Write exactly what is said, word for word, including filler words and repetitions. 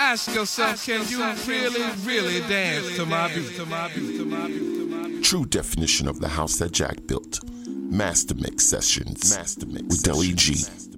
Ask yourself, can you really, really dance to my beat? To my beat, to my beat, to my beat. True definition of the house that Jack built. Master Mix Sessions. Master Mix with Deli G.